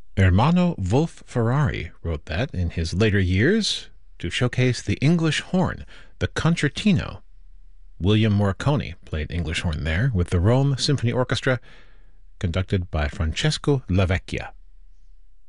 Ermanno Wolf-Ferrari wrote that in his later years to showcase the English horn, the concertino. William Morricone played English horn there with the Rome Symphony Orchestra, conducted by Francesco Lavecchia.